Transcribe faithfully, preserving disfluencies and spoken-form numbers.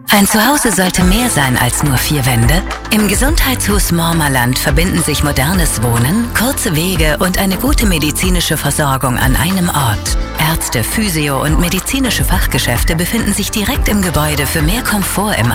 Ein Zuhause sollte mehr sein als nur vier Wände. Im Gesundheitshus Mormerland verbinden sich modernes Wohnen, kurze Wege und eine gute medizinische Versorgung an einem Ort. Ärzte, Physio- und medizinische Fachgeschäfte befinden sich direkt im Gebäude für mehr Komfort im